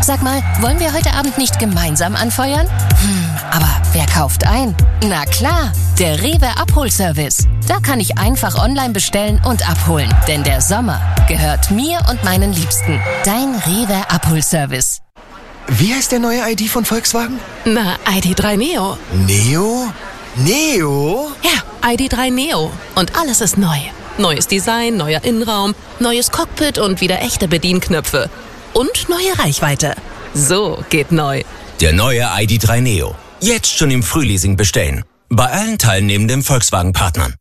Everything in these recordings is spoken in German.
Sag mal, wollen wir heute Abend nicht gemeinsam anfeuern? Aber wer kauft ein? Na klar, der Rewe Abholservice. Da kann ich einfach online bestellen und abholen. Denn der Sommer gehört mir und meinen Liebsten. Dein Rewe Abholservice. Wie heißt der neue ID von Volkswagen? Na, ID.3 Neo. Neo? Neo? Ja, ID.3 Neo. Und alles ist neu. Neues Design, neuer Innenraum, neues Cockpit und wieder echte Bedienknöpfe. Und neue Reichweite. So geht neu. Der neue ID.3 Neo. Jetzt schon im Frühleasing bestellen. Bei allen teilnehmenden Volkswagen-Partnern.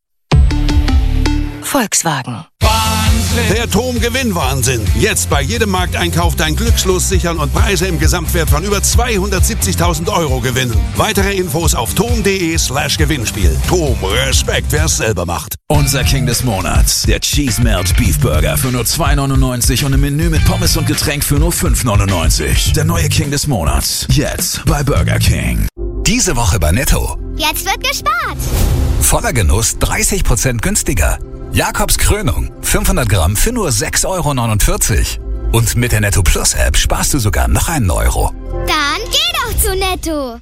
Volkswagen. Der TOM-Gewinn-Wahnsinn. Jetzt bei jedem Markteinkauf dein Glückslos sichern und Preise im Gesamtwert von über 270.000 € gewinnen. Weitere Infos auf tom.de/Gewinnspiel. TOM, Respekt, wer es selber macht. Unser King des Monats. Der Cheese Melt Beef Burger für nur 2,99 und im Menü mit Pommes und Getränk für nur 5,99. Der neue King des Monats. Jetzt bei Burger King. Diese Woche bei Netto. Jetzt wird gespart. Voller Genuss 30% günstiger. Jakobs Krönung, 500 Gramm für nur 6,49 €. Und mit der Netto Plus App sparst du sogar noch einen Euro. Dann geh doch zu Netto.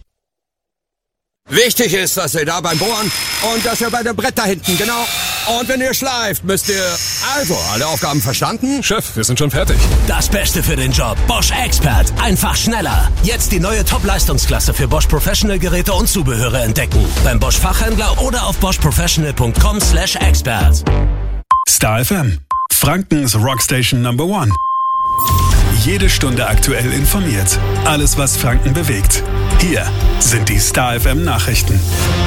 Wichtig ist, dass ihr da beim Bohren und dass ihr bei dem Brett da hinten, genau. Und wenn ihr schleift, müsst ihr... Also, alle Aufgaben verstanden? Chef, wir sind schon fertig. Das Beste für den Job. Bosch Expert. Einfach schneller. Jetzt die neue Top-Leistungsklasse für Bosch Professional Geräte und Zubehöre entdecken. Beim Bosch Fachhändler oder auf boschprofessional.com/expert. Star FM. Frankens Rockstation Number 1. Jede Stunde aktuell informiert. Alles, was Franken bewegt. Hier sind die Star FM Nachrichten.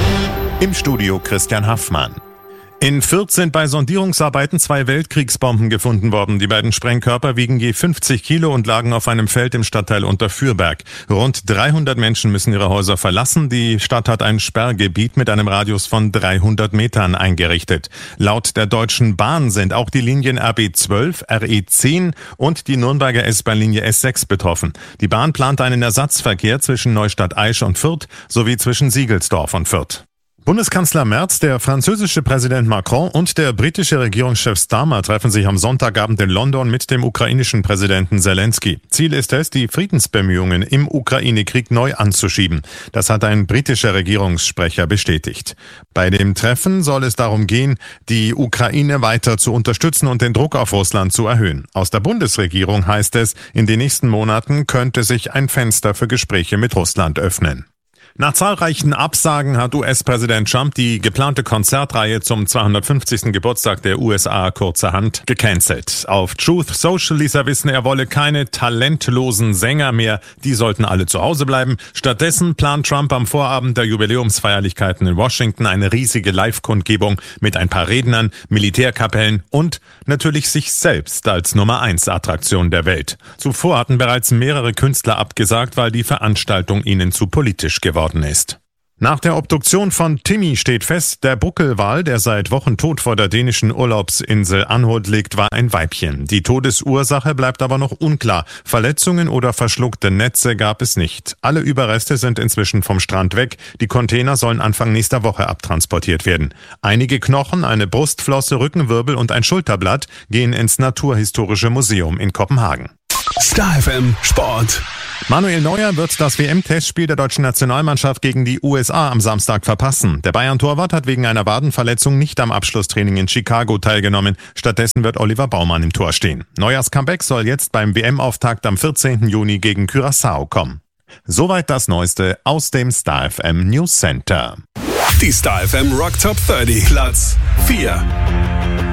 Im Studio Christian Haffmann. In Fürth sind bei Sondierungsarbeiten 2 Weltkriegsbomben gefunden worden. Die beiden Sprengkörper wiegen je 50 Kilo und lagen auf einem Feld im Stadtteil Unterfürberg. Rund 300 Menschen müssen ihre Häuser verlassen. Die Stadt hat ein Sperrgebiet mit einem Radius von 300 Metern eingerichtet. Laut der Deutschen Bahn sind auch die Linien RB12, RE10 und die Nürnberger S-Bahn-Linie S6 betroffen. Die Bahn plant einen Ersatzverkehr zwischen Neustadt-Aisch und Fürth sowie zwischen Siegelsdorf und Fürth. Bundeskanzler Merz, der französische Präsident Macron und der britische Regierungschef Starmer treffen sich am Sonntagabend in London mit dem ukrainischen Präsidenten Zelensky. Ziel ist es, die Friedensbemühungen im Ukraine-Krieg neu anzuschieben. Das hat ein britischer Regierungssprecher bestätigt. Bei dem Treffen soll es darum gehen, die Ukraine weiter zu unterstützen und den Druck auf Russland zu erhöhen. Aus der Bundesregierung heißt es, in den nächsten Monaten könnte sich ein Fenster für Gespräche mit Russland öffnen. Nach zahlreichen Absagen hat US-Präsident Trump die geplante Konzertreihe zum 250. Geburtstag der USA kurzerhand gecancelt. Auf Truth Social ließ er wissen, er wolle keine talentlosen Sänger mehr, die sollten alle zu Hause bleiben. Stattdessen plant Trump am Vorabend der Jubiläumsfeierlichkeiten in Washington eine riesige Live-Kundgebung mit ein paar Rednern, Militärkapellen und natürlich sich selbst als Nummer-1-Attraktion der Welt. Zuvor hatten bereits mehrere Künstler abgesagt, weil die Veranstaltung ihnen zu politisch geworden ist. Nach der Obduktion von Timmy steht fest, der Buckelwal, der seit Wochen tot vor der dänischen Urlaubsinsel Anholt liegt, war ein Weibchen. Die Todesursache bleibt aber noch unklar. Verletzungen oder verschluckte Netze gab es nicht. Alle Überreste sind inzwischen vom Strand weg. Die Container sollen Anfang nächster Woche abtransportiert werden. Einige Knochen, eine Brustflosse, Rückenwirbel und ein Schulterblatt gehen ins Naturhistorische Museum in Kopenhagen. Star FM Sport. Manuel Neuer wird das WM-Testspiel der deutschen Nationalmannschaft gegen die USA am Samstag verpassen. Der Bayern-Torwart hat wegen einer Wadenverletzung nicht am Abschlusstraining in Chicago teilgenommen. Stattdessen wird Oliver Baumann im Tor stehen. Neuers Comeback soll jetzt beim WM-Auftakt am 14. Juni gegen Curaçao kommen. Soweit das Neueste aus dem Star FM News Center. Die Star FM Rock Top 30. Platz 4.